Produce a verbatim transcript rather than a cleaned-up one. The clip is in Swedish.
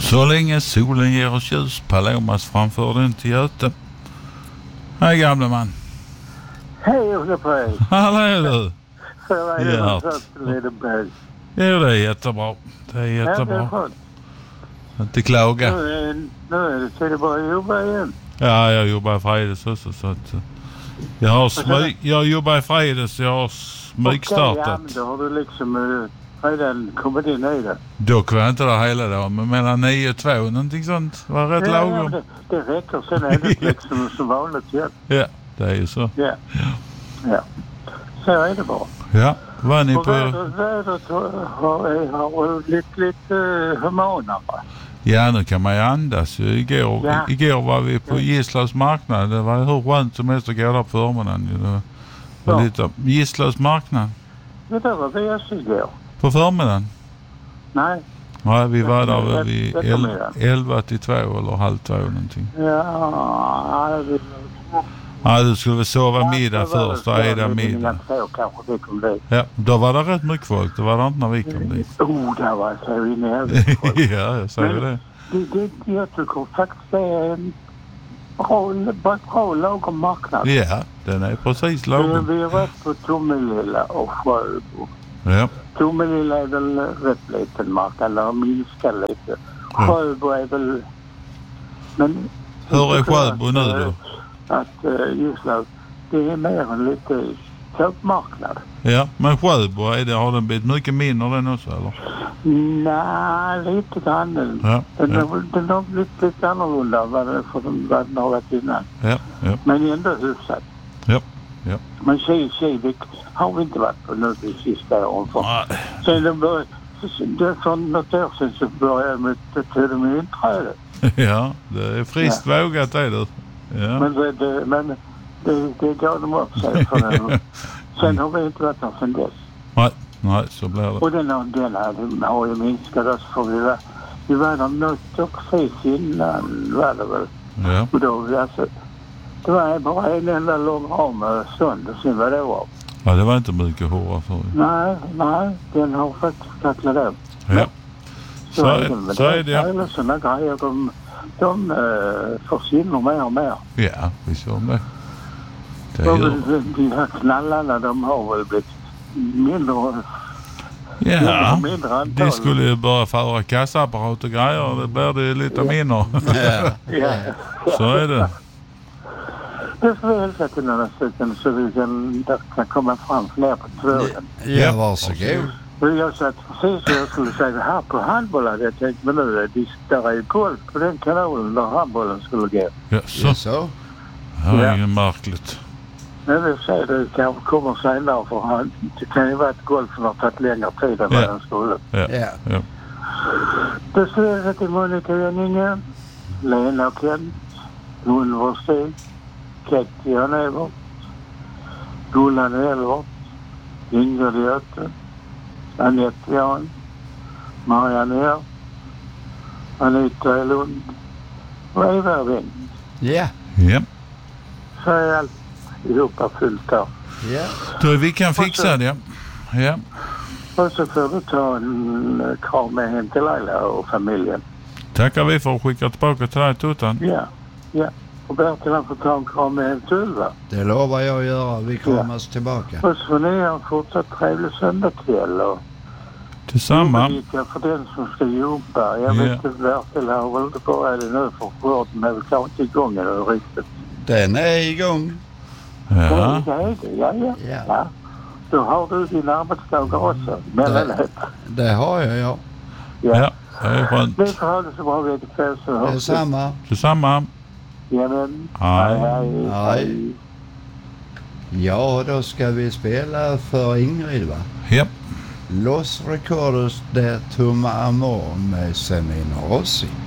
Så länge solen ger oss ljus, Palomas framför den till Göte. Hej gamla man. Hej Olle Berg. Hallå du. Så är det Ja. lite berg. Ja, det är jättebra. Det är jättebra. Ja, Inte klaga. nu är, nu är det så det bara att jobba igen. Ja, jag jobbar i fredags också så att jag har smyg, jag jobbar i fredags så jag har smygstartat. Okej, ja, men då har du liksom uh, redan kommit in i det. Dock var jag inte där hela dagen, men mellan nio och två någonting sånt var rätt Ja, lagom. ja, det, det räcker, sen är det liksom som vanligt igen. Ja, det är ju så. Ja, ja. Så är det bara. Ja, var ni Och på... vädret, vädret har, har, har lite, lite uh, humanare. Ja, nu kan man ju andas. Igår, Ja. igår var vi på Gislavs marknad. Det var hur skönt som helst att gå där på förmiddagen. Det var, var Ja. lite Gislavs marknad. Det där var vi också igår. På förmiddagen? Nej. Ja, vi var där Det- vid det kommer igen. elva till två eller halv två någonting. Ja, det Ja, du skulle väl sova middag Ja, det var först. det. Där är det Ja, middag. två kanske vi kom dit. Ja, då var det rätt mycket folk. Det var det inte när vi kom dit. Oh, där var så inne i helvete folk. Ja, jag säger det. det, det. Jag tycker faktiskt det är en bra, bra, bra lagom marknad. Ja, den är precis Vi, lagom. vi är rätt på Tomelilla och Sjöbo. Ja, Tomelilla är väl rätt liten marknad, eller minskar lite. Sjöbo är väl... Men... hur är Sjöbo nu då? Att uh, just nu, det är mer en lite köpmarknad. Ja, men Sjöbo, är det, har den blivit mycket mindre den också eller? Nej, lite grann. Ja, Den, ja. har- den har blivit lite annorlunda vad den, för den, vad den har varit innan. Ja, ja, Men ändå hyfsat. ja, ja. Men Kivik har vi inte varit på nu de sista åren. För. Nej. Sen det började, det för något år sedan så började jag med till och med inträde. Ja, det är friskt vågat är det. Ja. Men det, det, men det, det gav de upp sig för den. Sen har vi inte varit där sedan dess. Nej, nej, så blir det. Och den, har- den har, den har ju minskat oss för vi var, vi var där något och precis innan var det väl. Ja, Och då var vi alltså, det var bara en enda lång ram stund och sen var det av. ja det var inte mycket hårdare för. Nej, nej, den har faktiskt tacklat upp. Ja, Så, så, är det. är, Men så är det. det. Eller sådana grejer, de, de uh, försvinner mer och mer. Ja, vi såg det. Det Och gör de, de här knallarna, de har väl blivit mindre och Ja, mindre antal. de skulle ju börja föra kassaapparat och grejer. Det blir det lite mindre. Ja. Ja. Så är det. Det får vi hälsa till några stycken så vi kan, där kan komma fram ner på tvågen. Ja, varsågod. Och jag satt precis och jag skulle säga här på handboll hade jag tänkt, men nu är det där är golf på den kanalen där handbollen skulle gå. Ja, så. Ja, så. Det är Ja. ju märkligt. Men vi säger det kanske kommer senare för han, det kan ju vara att golfen har tagit längre tid än vad Ja. den skulle. Ja, Ja. ja. Då säger jag till Monica Jönninge, Lena och Kent, Gunvor Stig, Ketty Jan Evert, Gullan Elvert, Ingrid Göte, Anette Jan, Marianne Ner, Anita Lund och Eva Vind. Ja. Ja. Så är allt ihop fullt där. Ja. Då vi kan fixa det. Ja. Och så får du ta en eh, kram med hem till Laila och familjen. Tackar vi för att skicka tillbaka till dig, Tutan. Ja, ja. Och Bertil han får ta en kram med hem till Ulva. Det lovar jag att göra. Vi kramas tillbaka. Och så får ni ha en fortsatt trevlig söndagkväll. Och Tillsammans. Olika för den som ska jobba. Jag Ja. vet inte, Bertil har väl inte börjat det nu för skörden är väl kanske inte igång eller riktigt. Den är igång. Ja. Ja, det är det. Ja, ja. Ja. ja. Då har du din arbetsdagar också. Mellanhet. Det har jag, ja. Ja, det är skönt. Ni får ha det så bra vid ikväll så hörs vi. Detsamma. Tillsammans. Jamen. Hej. Hej. Hej. Ja, då ska vi spela för Ingrid, va? Ja. Los Recordos de Tuma Amor med Semino Rossi.